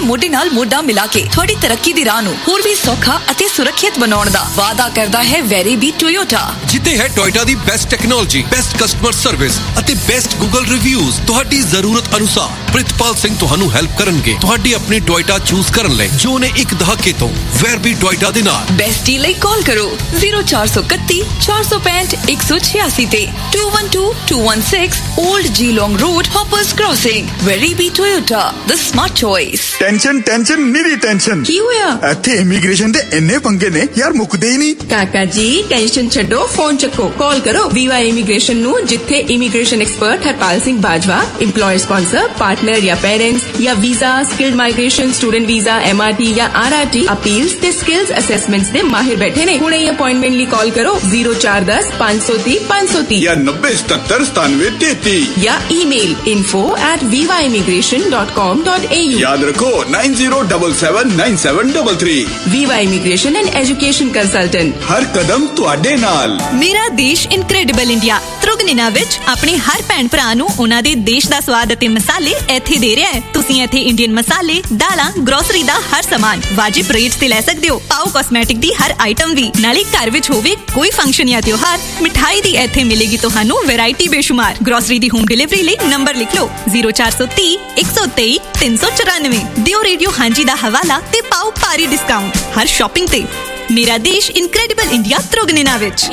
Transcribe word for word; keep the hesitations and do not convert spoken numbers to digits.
ਮੋਢੇ ਨਾਲ ਮੋਢਾ ਮਿਲਾ ਕੇ ਤੁਹਾਡੀ ਤਰੱਕੀ ਦੀ ਰਾਹ ਨੂੰ ਹੋਰ ਵੀ ਸੌਖਾ ਅਤੇ ਸੁਰੱਖਿਅਤ ਬਣਾਉਣ ਦਾ ਵਾਅਦਾ ਕਰਦਾ ਹੈ ਵੈਰੀਬੀ ਟੋਯੋਟਾ, ਜਿੱਥੇ ਹੈ ਟੋਯੋਟਾ ਦੀ best technology, best customer service ਅਤੇ ਬੈਸਟ ਗੂਗਲ ਰਿਵਿਊਜ਼। ਤੁਹਾਡੀ ਜ਼ਰੂਰਤ ਅਨੁਸਾਰ ਪ੍ਰਿਤਪਾਲ ਸਿੰਘ ਤੁਹਾਨੂੰ ਹੈਲਪ ਕਰਨਗੇ ਤੁਹਾਡੀ ਆਪਣੀ ਟੋਯੋਟਾ ਚੂਜ਼ ਕਰਨ ਲਈ, ਜੋ ਨੇ ਇੱਕ ਦਹਾਕੇ ਤੋਂ ਵੈਰਬੀ ਟੋਯੋਟਾ ਦੇ ਨਾਲ। ਬੈਸਟ ਡੀਲ ਲਈ ਕਾਲ ਕਰੋ ਜ਼ੀਰੋ ਚਾਰ ਸੌ ਇਕੱਤੀ ਚਾਰ ਸੌ ਪੈਂਹਠ ਇੱਕ ਸੌ ਛਿਆਸੀ ਤੇ to one two to one six old ਜੀਲੋਂਗ road, ਹੌਪਰਸ crossing. ਵੈਰੀਬੀ Toyota, the smart choice. Tension tension ਨਿਰੀ tension. ਕੀ ਹੋਇਆ? ਇੱਥੇ ਇਮੀਗ੍ਰੇਸ਼ਨ ਦੇ ਇੰਨੇ ਪੰਗੇ ਨੇ ਯਾਰ, ਮੁੱਕਦੇ ਹੀ ਨਹੀਂ। ਕਾਕਾ ਜੀ ਟੈਨਸ਼ਨ ਛੱਡੋ, ਫੋਨ ਚੱਕੋ, ਕਾਲ ਕਰੋ ਵੀਵਾ ਇਮੀਗ੍ਰੇਸ਼ਨ ਨੂੰ, ਜਿੱਥੇ immigration expert Harpal Singh Bajwa, employer sponsor, partner ਜਾਂ ਪੇਰੈਂਟਸ ਜਾਂ visa, skilled migration, student visa, MRT ਜਾਂ ਆਰਆਰਟੀ, ਅਪੀਲਸ ਤੇ ਸਕਿਲਸ ਅਸੈਸਮੈਂਟਸ ਦੇ ਮਾਹਿਰ ਬੈਠੇ ਨੇ। ਹੁਣੇ ਹੀ ਅਪਾਇੰਟਮੈਂਟ ਲਈ ਕਾਲ ਕਰੋ ਜ਼ੀਰੋ ਚਾਰ ਦਸ ਪੰਜ ਸੌ ਤੀਹ ਪੰਜ ਸੌ ਤੀਹ ਜਾਂ ਨੱਬੇ ਸਤੱਤਰ ਸਤਾਨਵੇਂ ਤੇਤੀ ਜਾਂ email info at viva immigration dot com dot a u। याद रखो nine zero double seven nine seven double three. Viva Immigration and Education Consultant, हर कदम तुहाडे नाल। मेरा देश इनक्रेडिबल इंडिया ਤ੍ਰਿਗਨਿਨਾ ਵਿੱਚ ਆਪਣੇ ਹਰ ਭੈਣ ਭਰਾ ਨੂੰ ਉਹਨਾਂ ਦੇ ਦੇਸ਼ ਦਾ ਸਵਾਦ ਅਤੇ ਮਸਾਲੇ ਇੱਥੇ ਦੇ ਰਿਹਾ ਹੈ। ਤੁਸੀਂ ਇੱਥੇ ਇੰਡੀਅਨ ਮਸਾਲੇ, ਦਾਲਾਂ, ਗਰੋਸਰੀ ਦਾ ਹਰ ਸਾਮਾਨ ਵਾਜਿਬ ਰੇਟ ਤੇ ਲੈ ਸਕਦੇ ਹੋ। ਪਾਓ ਕਾਸਮੈਟਿਕ ਦੀ ਹਰ ਆਈਟਮ ਵੀ, ਨਾਲੇ ਘਰ ਵਿੱਚ ਹੋਵੇ ਕੋਈ ਫੰਕਸ਼ਨ ਜਾਂ ਤਿਉਹਾਰ, ਮਿਠਾਈ ਦੀ ਇੱਥੇ ਮਿਲੇਗੀ ਤੁਹਾਨੂੰ ਵੈਰਾਈਟੀ ਬੇਸ਼ੁਮਾਰ। ਗਰੋਸਰੀ ਦੀ ਹੋਮ ਡਿਲੀਵਰੀ ਲਈ ਨੰਬਰ ਲਿਖ ਲਓ ਜ਼ੀਰੋ ਚਾਰ ਸੌ ਤੀਹ ਇੱਕ ਸੌ ਤੇਈ ਤਿੰਨ ਸੌ ਚੁਰਾਨਵੇਂ। ਦਿਓ ਰੇਡੀਓ ਹਾਂਜੀ ਦਾ ਹਵਾਲਾ ਤੇ ਪਾਓ ਭਾਰੀ ਡਿਸਕਾਊਂਟ ਹਰ ਸ਼ਾਪਿੰਗ ਤੇ। ਮੇਰਾ ਦੇਸ਼ ਇਨਕ੍ਰੈਡੀਬਲ ਇੰਡੀਆ ਤ੍ਰਿਗਨਿਨਾ ਵਿੱਚ।